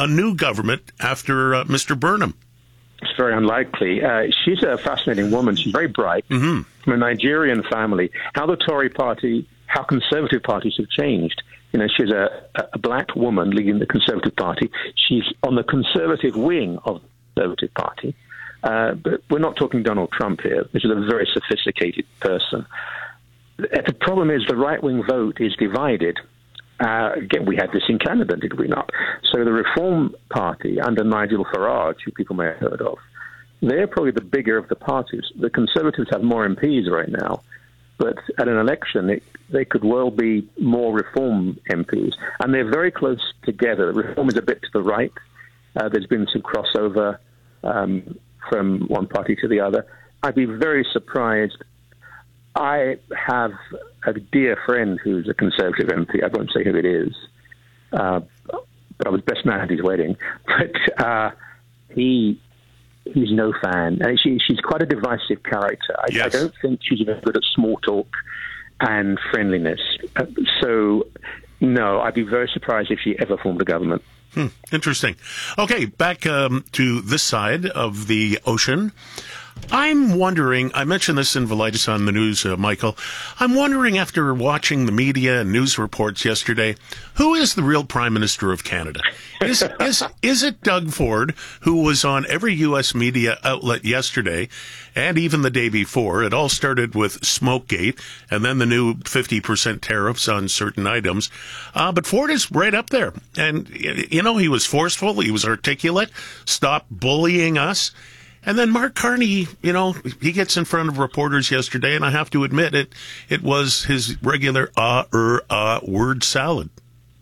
a new government after Mr. Burnham? It's very unlikely. She's a fascinating woman. She's very bright, from a Nigerian family. How the Tory party, how conservative parties have changed. You know, she's a black woman leading the Conservative Party. She's on the conservative wing of the Conservative Party. But we're not talking Donald Trump here. This is a very sophisticated person. The problem is the right-wing vote is divided. Again, we had this in Canada, did we not? So the Reform Party under Nigel Farage, who people may have heard of, they're probably the bigger of the parties. The Conservatives have more MPs right now, but at an election, they could well be more Reform MPs. And they're very close together. Reform is a bit to the right. There's been some crossover from one party to the other. I'd be very surprised. I have a dear friend who's a Conservative MP. I won't say who it is, but I was best man at his wedding. But he's no fan. And she's quite a divisive character. I don't think she's very good at small talk and friendliness. So, no, I'd be very surprised if she ever formed a government. Interesting. Okay, back to this side of the ocean. I'm wondering, I mentioned this in Velitis on the News, Michael. I'm wondering, after watching the media and news reports yesterday, who is the real Prime Minister of Canada? Is it Doug Ford, who was on every U.S. media outlet yesterday and even the day before? It all started with Smokegate and then the new 50% tariffs on certain items. But Ford is right up there. And, you know, he was forceful. He was articulate. Stop bullying us. And then Mark Carney, you know, he gets in front of reporters yesterday, and I have to admit it was his regular word salad.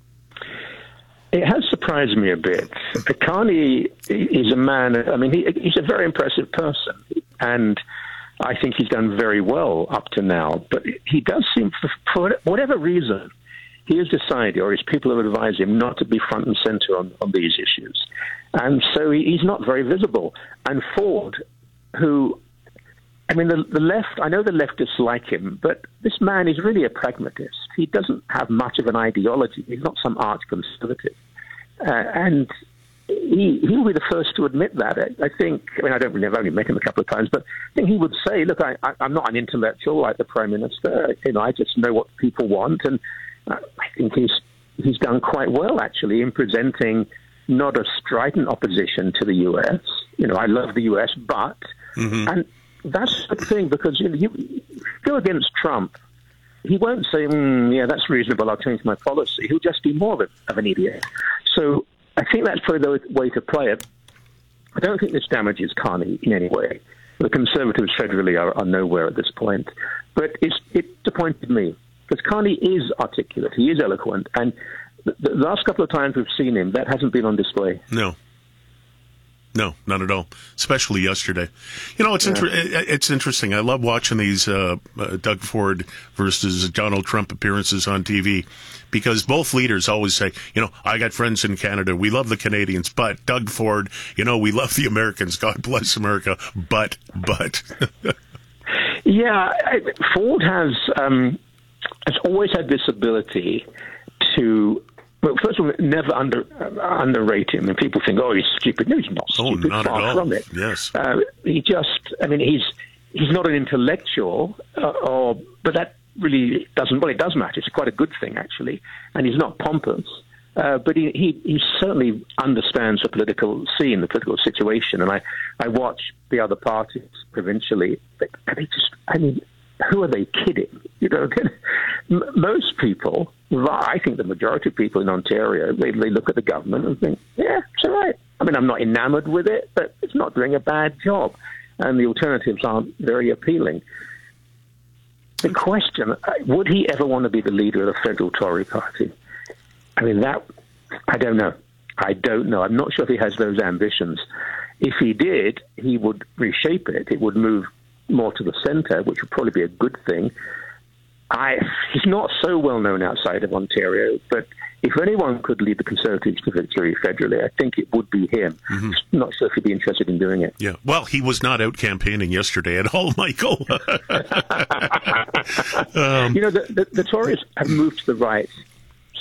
It has surprised me a bit. Carney is a man, I mean, he's a very impressive person, and I think he's done very well up to now. But he does seem, for whatever reason, he has decided, or his people have advised him, not to be front and center on these issues. And so he's not very visible. And Ford, who, I mean, the left, I know the leftists like him, but this man is really a pragmatist. He doesn't have much of an ideology. He's not some arch conservative. And he'll be the first to admit that. I think, I mean, I've only met him a couple of times, but I think he would say, look, I'm not an intellectual like the Prime Minister. You know, I just know what people want. And I think he's done quite well, actually, in presenting not a strident opposition to the U.S. You know, I love the U.S., but, and that's the thing, because you go against Trump, he won't say, yeah, that's reasonable, I'll change my policy. He'll just be more of an idiot. So I think that's probably the way to play it. I don't think this damages Carney in any way. The Conservatives federally are nowhere at this point. But it disappointed me, because Carney is articulate, he is eloquent, and the last couple of times we've seen him, that hasn't been on display. No, not at all, especially yesterday. You know, it's interesting. I love watching these Doug Ford versus Donald Trump appearances on TV, because both leaders always say, you know, I got friends in Canada. We love the Canadians, but Doug Ford, you know, we love the Americans. God bless America, but. Yeah, Ford has always had this ability to, well, first of all, never underrate him. And people think, oh, he's stupid. No, he's not stupid. Not far at all. from it. Yes. He just, I mean, he's not an intellectual, but that really doesn't, well, it does matter. It's quite a good thing, actually. And he's not pompous. But he certainly understands the political scene, the political situation. And I watch the other parties provincially. I mean, who are they kidding? You know, most people, I think the majority of people in Ontario, they look at the government and think, yeah, it's all right. I mean, I'm not enamored with it, but it's not doing a bad job. And the alternatives aren't very appealing. The question, would he ever want to be the leader of the federal Tory party? I mean, I don't know. I'm not sure if he has those ambitions. If he did, he would reshape it. It would move more to the centre, which would probably be a good thing. He's not so well known outside of Ontario, but if anyone could lead the Conservatives to victory federally, I think it would be him. I'm not sure if he'd be interested in doing it. Yeah, well, he was not out campaigning yesterday at all, Michael. You know, the Tories have moved to the right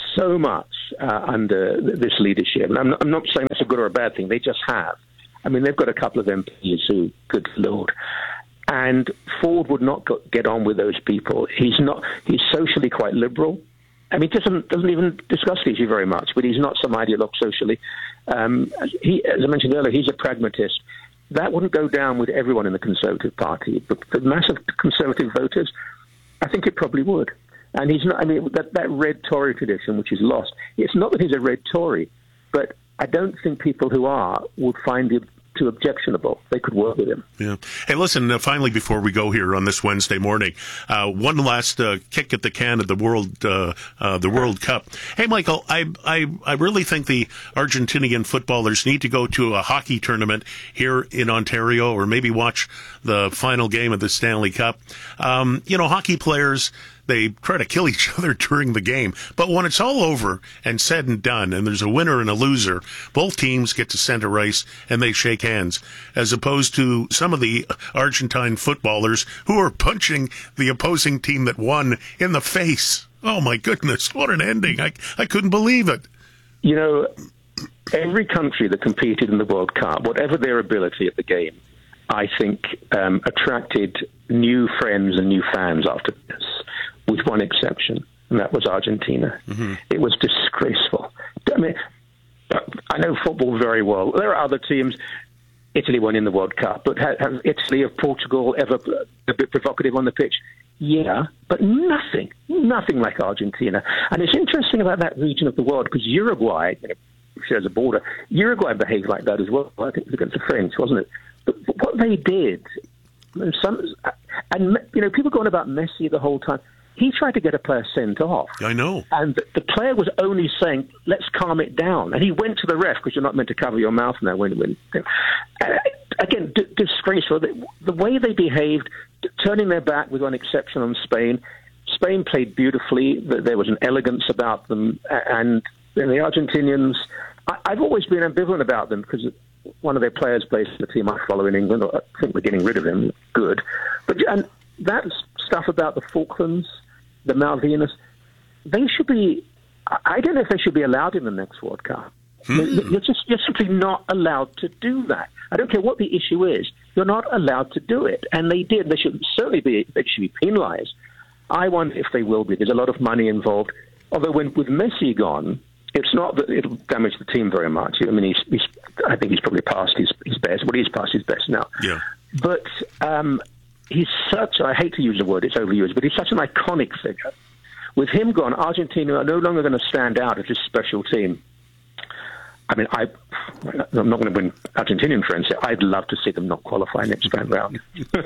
so much under this leadership. And I'm not saying that's a good or a bad thing. They just have. I mean, they've got a couple of MPs who, good Lord. And Ford would not get on with those people. He's socially quite liberal. I mean, he doesn't even discuss the issue very much, but he's not some ideologue socially. As I mentioned earlier, he's a pragmatist. That wouldn't go down with everyone in the Conservative Party, but the massive Conservative voters, I think it probably would. And he's not. I mean, that red Tory tradition, which is lost. It's not that he's a red Tory, but I don't think people who are would find him too objectionable. They could work with him. Yeah. Hey, listen, finally, before we go here on this Wednesday morning, one last kick at the can of the World Cup. Hey, Michael, I really think the Argentinian footballers need to go to a hockey tournament here in Ontario, or maybe watch the final game of the Stanley Cup. Hockey players, they try to kill each other during the game. But when it's all over and said and done, and there's a winner and a loser, both teams get to center ice and they shake hands, as opposed to some of the Argentine footballers who are punching the opposing team that won in the face. Oh, my goodness, what an ending. I couldn't believe it. You know, every country that competed in the World Cup, whatever their ability at the game, I think attracted new friends and new fans after this, with one exception, and that was Argentina. Mm-hmm. It was disgraceful. I mean, I know football very well. There are other teams. Italy won in the World Cup, but have Italy or Portugal ever a bit provocative on the pitch? Yeah, but nothing like Argentina. And it's interesting about that region of the world, because Uruguay shares a border. Uruguay behaved like that as well. I think it was against the French, wasn't it? But what they did, people going about Messi the whole time. He tried to get a player sent off. I know. And the player was only saying, let's calm it down. And he went to the ref, because you're not meant to cover your mouth now. Again, disgraceful. The way they behaved, turning their back with one exception on Spain. Spain played beautifully. There was an elegance about them. And the Argentinians, I've always been ambivalent about them, because one of their players plays for the team I follow in England. I think we're getting rid of him. Good. And that stuff about the Falklands, the Malvinas, they should be. I don't know if they should be allowed in the next World Cup. You're simply not allowed to do that. I don't care what the issue is. You're not allowed to do it, and they did. They should be penalised. I wonder if they will be. There's a lot of money involved. Although with Messi gone, it's not that it'll damage the team very much. I mean, I think he's probably past his best. Well, he's past his best now. Yeah. But he's such, I hate to use the word, it's overused, but he's such an iconic figure. With him gone, Argentina are no longer going to stand out as this special team. I mean, I'm not going to win Argentinian friends. I'd love to see them not qualify next time round.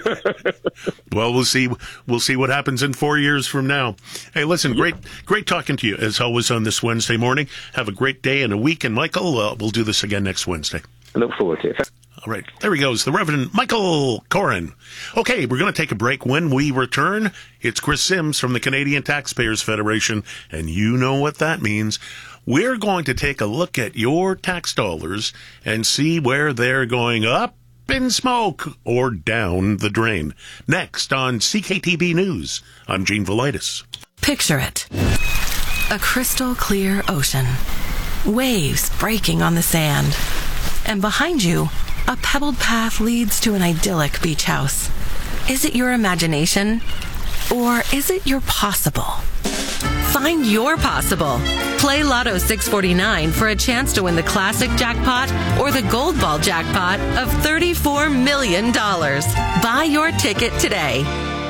Well, we'll see what happens in 4 years from now. Hey, listen, great talking to you, as always, on this Wednesday morning. Have a great day and a week. And, Michael, we'll do this again next Wednesday. I look forward to it. All right, there he goes, the Reverend Michael Coren. Okay, we're going to take a break. When we return, it's Chris Sims from the Canadian Taxpayers Federation, and you know what that means. We're going to take a look at your tax dollars and see where they're going up in smoke or down the drain. Next on CKTB News, I'm Gene Velitis. Picture it. A crystal clear ocean. Waves breaking on the sand. And behind you, a pebbled path leads to an idyllic beach house. Is it your imagination? Or is it your possible? Find your possible. Play Lotto 649 for a chance to win the classic jackpot or the gold ball jackpot of $34 million. Buy your ticket today.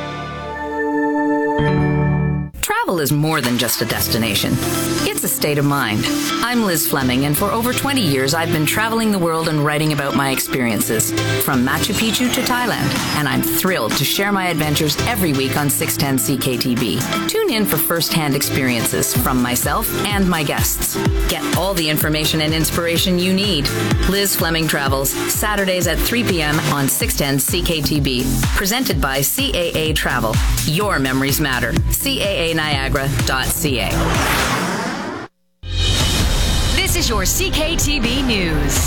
Travel is more than just a destination. It's a state of mind. I'm Liz Fleming, and for over 20 years, I've been traveling the world and writing about my experiences, from Machu Picchu to Thailand, and I'm thrilled to share my adventures every week on 610 CKTB. Tune in for first-hand experiences from myself and my guests. Get all the information and inspiration you need. Liz Fleming Travels, Saturdays at 3 p.m. on 610 CKTB. Presented by CAA Travel. Your memories matter. CAANiagara.ca. This is your CKTB News.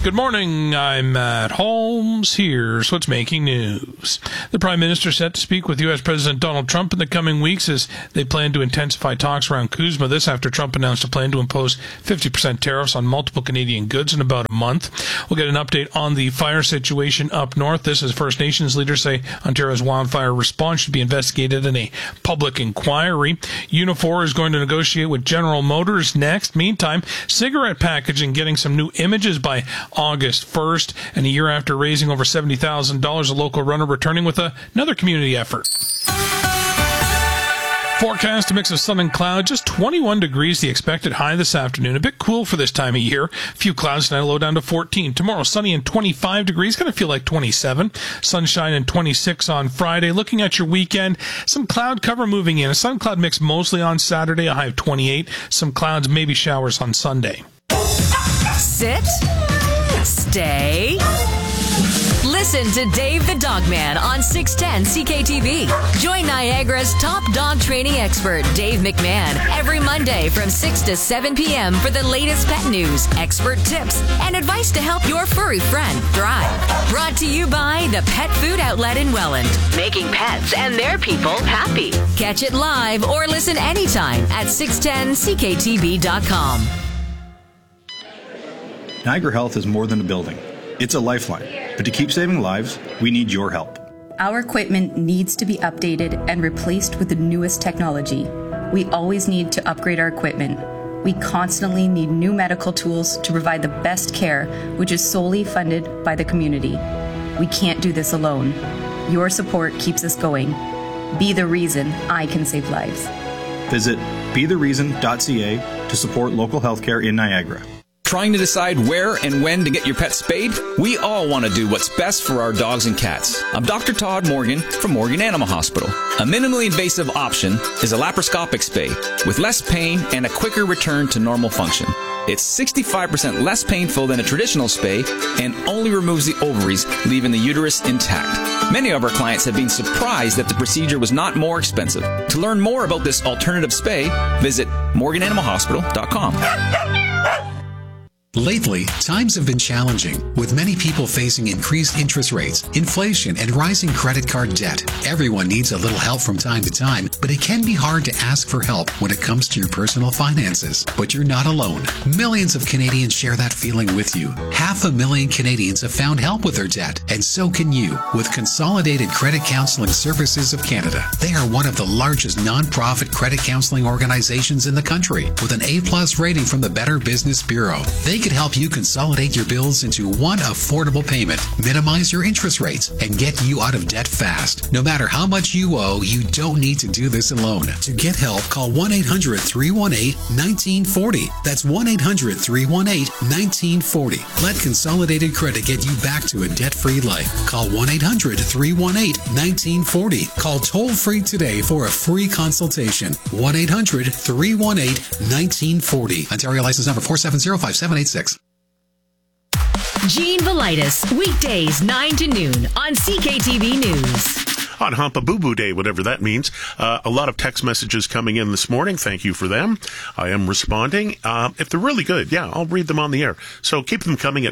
Good morning. I'm Matt Holmes. Here's what's making news. The Prime Minister set to speak with U.S. President Donald Trump in the coming weeks as they plan to intensify talks around CUSMA. This after Trump announced a plan to impose 50% tariffs on multiple Canadian goods in about a month. We'll get an update on the fire situation up north. This as First Nations leaders say Ontario's wildfire response should be investigated in a public inquiry. Unifor is going to negotiate with General Motors next. Meantime, cigarette packaging getting some new images by August 1st, and a year after raising over $70,000, a local runner returning with another community effort. Forecast, a mix of sun and cloud, just 21 degrees, the expected high this afternoon. A bit cool for this time of year. A few clouds tonight, low down to 14. Tomorrow, sunny and 25 degrees, going to feel like 27. Sunshine and 26 on Friday. Looking at your weekend, some cloud cover moving in. A sun cloud mix mostly on Saturday, a high of 28. Some clouds, maybe showers on Sunday. Sit. Stay. Listen to Dave the Dogman on 610 CKTV. Join Niagara's top dog training expert, Dave McMahon, every Monday from 6 to 7 p.m. for the latest pet news, expert tips, and advice to help your furry friend thrive. Brought to you by the Pet Food Outlet in Welland, making pets and their people happy. Catch it live or listen anytime at 610CKTV.com. Niagara Health is more than a building. It's a lifeline. But to keep saving lives, we need your help. Our equipment needs to be updated and replaced with the newest technology. We always need to upgrade our equipment. We constantly need new medical tools to provide the best care, which is solely funded by the community. We can't do this alone. Your support keeps us going. Be the reason I can save lives. Visit bethereason.ca to support local healthcare in Niagara. Trying to decide where and when to get your pet spayed? We all want to do what's best for our dogs and cats. I'm Dr. Todd Morgan from Morgan Animal Hospital. A minimally invasive option is a laparoscopic spay with less pain and a quicker return to normal function. It's 65% less painful than a traditional spay and only removes the ovaries, leaving the uterus intact. Many of our clients have been surprised that the procedure was not more expensive. To learn more about this alternative spay, visit morgananimalhospital.com. Lately, times have been challenging, with many people facing increased interest rates, inflation, and rising credit card debt. Everyone needs a little help from time to time, but it can be hard to ask for help when it comes to your personal finances. But you're not alone. Millions of Canadians share that feeling with you. 500,000 Canadians have found help with their debt, and so can you with Consolidated Credit Counseling Services of Canada. They are one of the largest non-profit credit counseling organizations in the country, with an A+ rating from the Better Business Bureau. They can help you consolidate your bills into one affordable payment, minimize your interest rates, and get you out of debt fast. No matter how much you owe, you don't need to do this alone. To get help, call 1-800-318-1940. That's 1-800-318-1940. Let Consolidated Credit get you back to a debt-free life. Call 1-800-318-1940. Call toll-free today for a free consultation. 1-800-318-1940. Ontario license number 4705786. Gene Velitis, weekdays 9 to noon on CKTV News. On Humpa-Boo-Boo Day, whatever that means. A lot of text messages coming in this morning. Thank you for them. I am responding. If they're really good, I'll read them on the air. So keep them coming at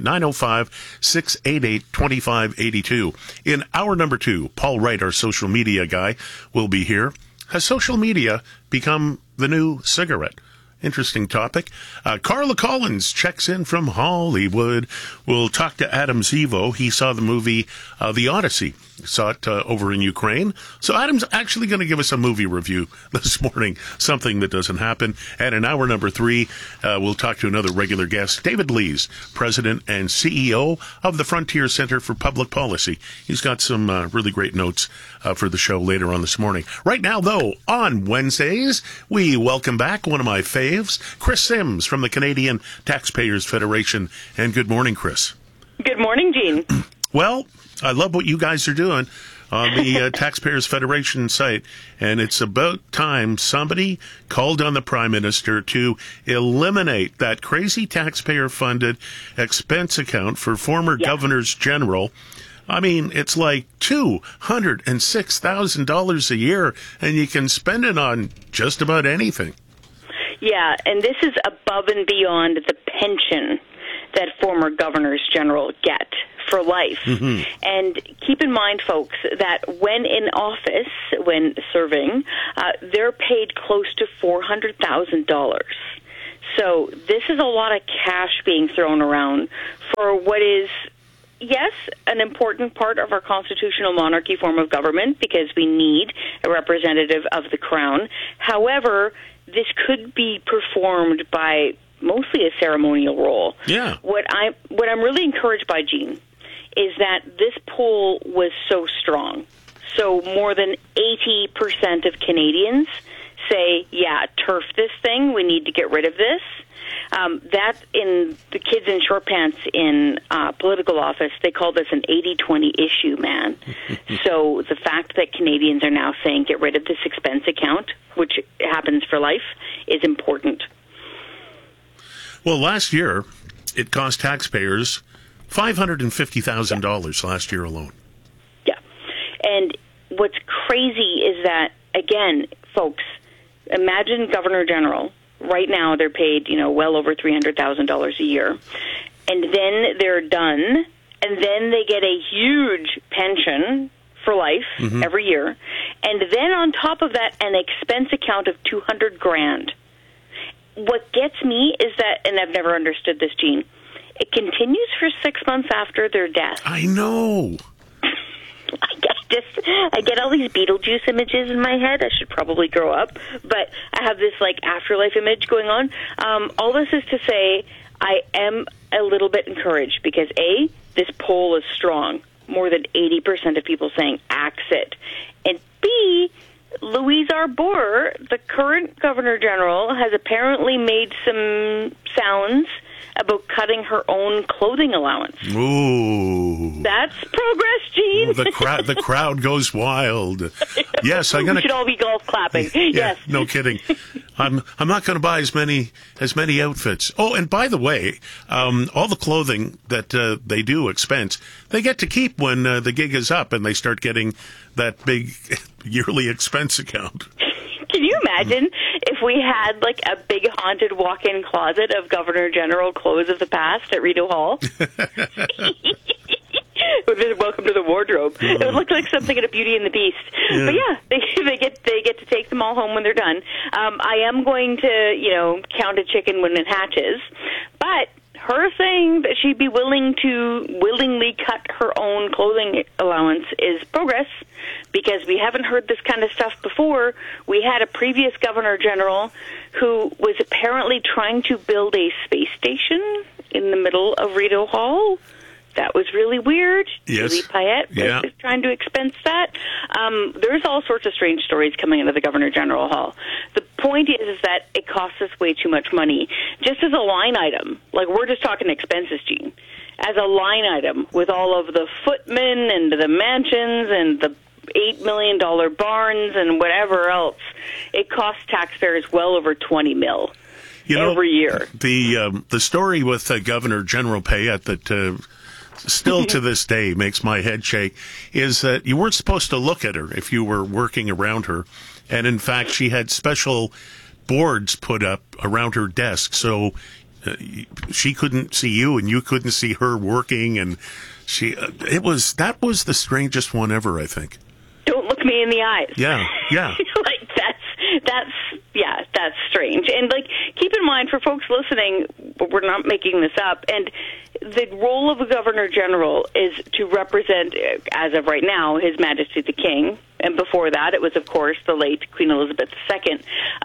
905-688-2582. In hour number 2, Paul Wright, our social media guy, will be here. Has social media become the new cigarette? Interesting topic. Carla Collins checks in from Hollywood. We'll talk to Adam Zivo. He saw the movie The Odyssey. Saw it over in Ukraine. So Adam's actually going to give us a movie review this morning, something that doesn't happen. And in hour number 3, we'll talk to another regular guest, David Lees, President and CEO of the Frontier Center for Public Policy. He's got some really great notes for the show later on this morning. Right now, though, on Wednesdays, we welcome back one of my faves, Chris Sims from the Canadian Taxpayers Federation. And good morning, Chris. Good morning, Gene. Well, I love what you guys are doing on the Taxpayers Federation site, and it's about time somebody called on the Prime Minister to eliminate that crazy taxpayer-funded expense account for former governors general. I mean, it's like $206,000 a year, and you can spend it on just about anything. Yeah, and this is above and beyond the pension that former governors general get for life. Mm-hmm. And keep in mind, folks, that when in office, when serving, they're paid close to $400,000. So this is a lot of cash being thrown around for what is, yes, an important part of our constitutional monarchy form of government, because we need a representative of the crown. However, this could be performed by mostly a ceremonial role. Yeah. What I'm really encouraged by, Gene, is that this poll was so strong. So more than 80% of Canadians say, yeah, turf this thing, we need to get rid of this. That in the kids in short pants in political office, they call this an 80-20 issue, man. So the fact that Canadians are now saying get rid of this expense account, which happens for life, is important. Well, last year, it cost taxpayers $550,000 last year alone. Yeah. And what's crazy is that, again, folks, imagine Governor General. Right now, they're paid, well over $300,000 a year. And then they're done, and then they get a huge pension for life every year. And then on top of that, an expense account of $200,000. What gets me is that, and I've never understood this, Gene, it continues for 6 months after their death. I know. I get all these Beetlejuice images in my head. I should probably grow up, but I have this afterlife image going on. All this is to say, I am a little bit encouraged because A, this poll is strong. More than 80% of people saying axe it, and B, Louise Arbour, the current Governor General, has apparently made some sounds about cutting her own clothing allowance. Ooh. That's progress, Gene. The crowd goes wild. Yes, we should all be golf clapping. Yeah, yes. No kidding. I'm not going to buy as many outfits. Oh, and by the way, all the clothing that they do expense, they get to keep when the gig is up and they start getting that big yearly expense account. Can you imagine if we had a big haunted walk-in closet of Governor General clothes of the past at Rideau Hall? Welcome to the wardrobe. It would look like something in a Beauty and the Beast. Yeah. But yeah, they get to take them all home when they're done. I am going to count a chicken when it hatches, but her saying that she'd be willing to willingly cut her own clothing allowance is progress, because we haven't heard this kind of stuff before. We had a previous Governor General who was apparently trying to build a space station in the middle of Rideau Hall. That was really weird. Yes. Julie Payette was trying to expense that. There's all sorts of strange stories coming into the Governor General Hall. The point is that it costs us way too much money. Just as a line item, we're just talking expenses, Gene. As a line item, with all of the footmen and the mansions and the $8 million barns and whatever else, it costs taxpayers well over $20 million every year. The story with Governor General Payette that still to this day makes my head shake is that you weren't supposed to look at her if you were working around her. And in fact, she had special boards put up around her desk so she couldn't see you and you couldn't see her working. And that was the strangest one ever, I think. Don't look me in the eyes. Yeah. That's strange. And keep in mind, for folks listening, we're not making this up, and the role of a Governor General is to represent, as of right now, His Majesty the King, and before that it was, of course, the late Queen Elizabeth II.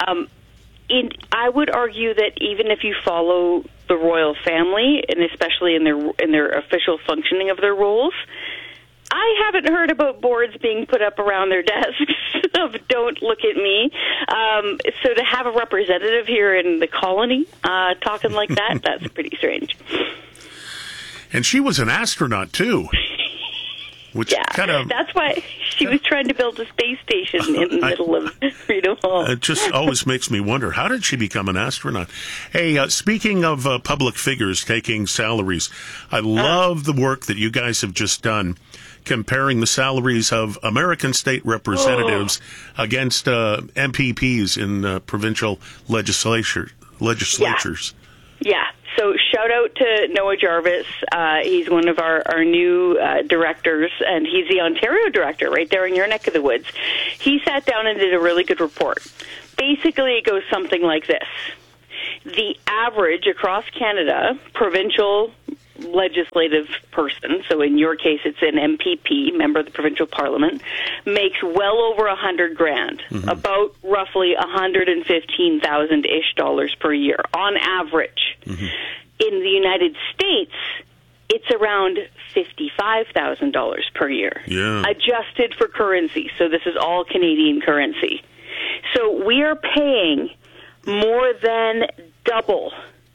I would argue that even if you follow the royal family, and especially in their official functioning of their roles, I haven't heard about boards being put up around their desks of "Don't look at me." So to have a representative here in the colony talking like that's pretty strange. And she was an astronaut too. Which that's why she was trying to build a space station in the middle of Rideau Hall. It just always makes me wonder, how did she become an astronaut? Hey, speaking of public figures taking salaries, I love the work that you guys have just done comparing the salaries of American state representatives against MPPs in provincial legislatures. Yeah. So shout out to Noah Jarvis. He's one of our new directors, and he's the Ontario director right there in your neck of the woods. He sat down and did a really good report. Basically, it goes something like this. The average across Canada provincial legislative person, so in your case it's an MPP, member of the provincial parliament, makes well over $100,000, about roughly $115,000-ish dollars per year on average. In the United States, it's around $55,000 per year, adjusted for currency. So this is all Canadian currency. So we are paying more than double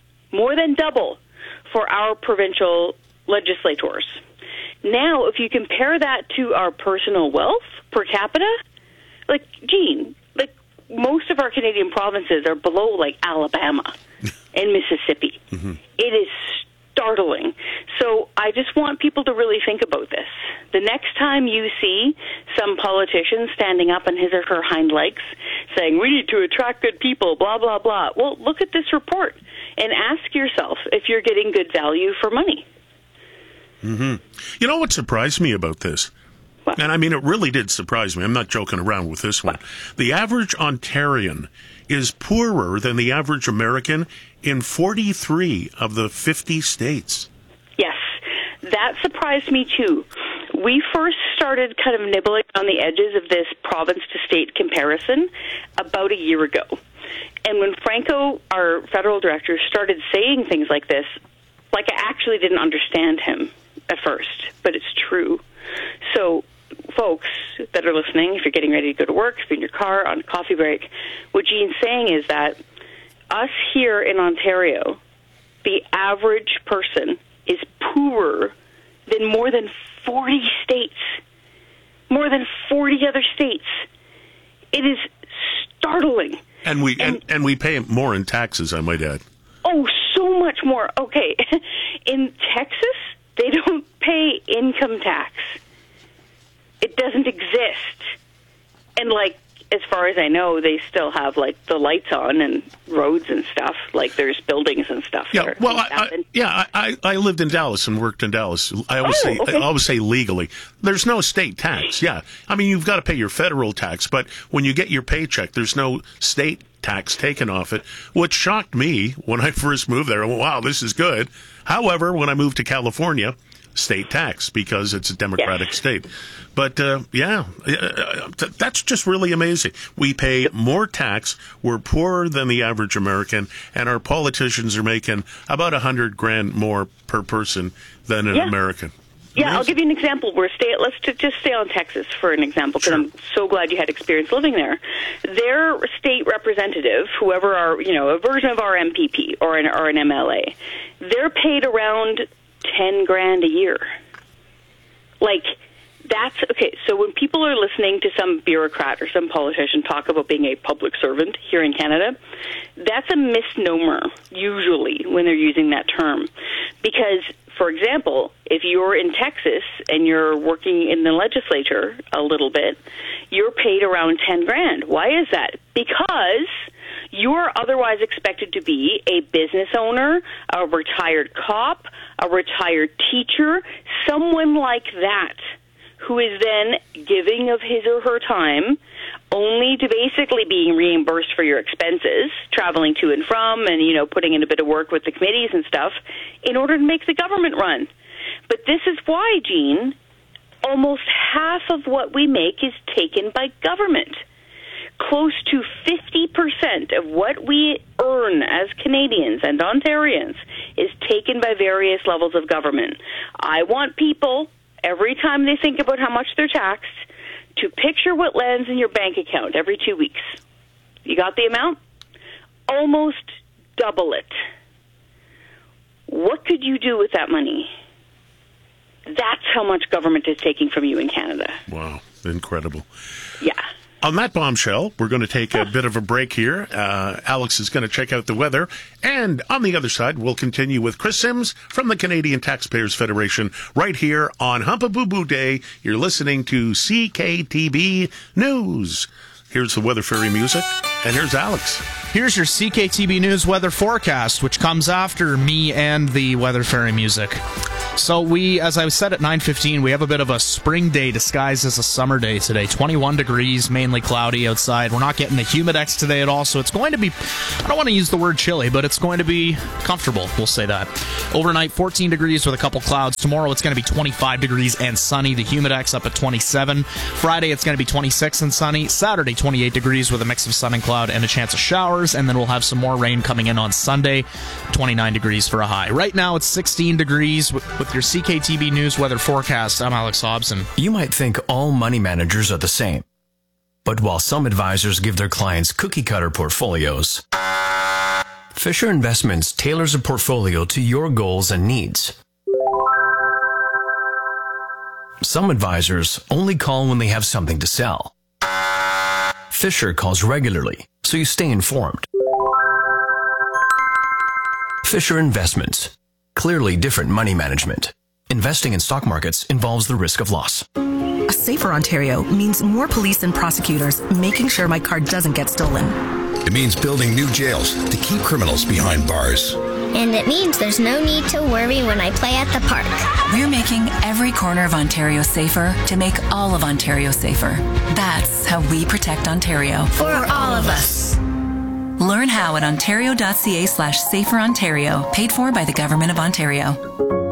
for our provincial legislators. Now, if you compare that to our personal wealth per capita, like, Gene, like, most of our Canadian provinces are below, like, Alabama and Mississippi. It is startling. So I just want people to really think about this. The next time you see some politician standing up on his or her hind legs saying, we need to attract good people, blah, blah, blah, well, look at this report and ask yourself if you're getting good value for money. You know what surprised me about this? What? And I mean, it really did surprise me. I'm not joking around with this one. The average Ontarian is poorer than the average American in 43 of the 50 states. Yes, that surprised me too. We first started kind of nibbling on the edges of this province-to-state comparison about a year ago. And when Franco, our federal director, started saying things like this, like, I actually didn't understand him at first, but it's true. So, folks that are listening, if you're getting ready to go to work, if you're in your car, on a coffee break, what Gene's saying is that us here in Ontario, the average person is poorer than more than 40 states, more than 40 other states. It is startling. And we pay more in taxes, I might add. Oh, so much more. Okay. In Texas, they don't pay income tax. It doesn't exist. And, like, as far as I know, they still have, like, the lights on and roads and stuff. Like, there's buildings and stuff. Yeah, well, I lived in Dallas and worked in Dallas. I always say legally. There's no state tax, yeah. I mean, you've got to pay your federal tax, but when you get your paycheck, there's no state tax taken off it, which shocked me when I first moved there. Wow, this is good. However, when I moved to California, state tax, because it's a Democratic state. But, that's just really amazing. We pay more tax, we're poorer than the average American, and our politicians are making about $100,000 more per person than an American. Yeah, I'll give you an example. Let's just stay on Texas for an example, because I'm so glad you had experience living there. Their state representative, whoever a version of our MPP or an MLA, they're paid around $10,000 a year. Like, that's okay. So when people are listening to some bureaucrat or some politician talk about being a public servant here in Canada, that's a misnomer usually when they're using that term. Because, for example, if you're in Texas and you're working in the legislature a little bit, you're paid around $10,000. Why is that? Because you're otherwise expected to be a business owner, a retired cop, a retired teacher, someone like that, who is then giving of his or her time only to basically being reimbursed for your expenses, traveling to and from, and, putting in a bit of work with the committees and stuff, in order to make the government run. But this is why, Gene, almost half of what we make is taken by government. Close to 50% of what we earn as Canadians and Ontarians is taken by various levels of government. I want people, every time they think about how much they're taxed, to picture what lands in your bank account every 2 weeks. You got the amount? Almost double it. What could you do with that money? That's how much government is taking from you in Canada. Wow, incredible. Yeah. On that bombshell, we're going to take a bit of a break here. Alex is going to check out the weather. And on the other side, we'll continue with Chris Sims from the Canadian Taxpayers Federation right here on Humpabooboo Day. You're listening to CKTB News. Here's the Weather Fairy music, and here's Alex. Here's your CKTB News weather forecast, which comes after me and the Weather Fairy music. So we, as I said at 9:15, we have a bit of a spring day disguised as a summer day today. 21 degrees, mainly cloudy outside. We're not getting the humidex today at all, so it's going to be, I don't want to use the word chilly, but it's going to be comfortable, we'll say that. Overnight, 14 degrees with a couple clouds. Tomorrow, it's going to be 25 degrees and sunny. The humidex up at 27. Friday, it's going to be 26 and sunny. Saturday, 28 degrees with a mix of sun and cloud and a chance of showers. And then we'll have some more rain coming in on Sunday. 29 degrees for a high. Right now, it's 16 degrees with your CKTB News weather forecast. I'm Alex Hobson. You might think all money managers are the same. But while some advisors give their clients cookie-cutter portfolios, Fisher Investments tailors a portfolio to your goals and needs. Some advisors only call when they have something to sell. Fisher calls regularly, so you stay informed. Fisher Investments. Clearly different money management. Investing in stock markets involves the risk of loss. A safer Ontario means more police and prosecutors making sure my car doesn't get stolen. It means building new jails to keep criminals behind bars. And it means there's no need to worry when I play at the park. We're making every corner of Ontario safer to make all of Ontario safer. That's how we protect Ontario. For all of us. Learn how at ontario.ca/saferontario, paid for by the Government of Ontario.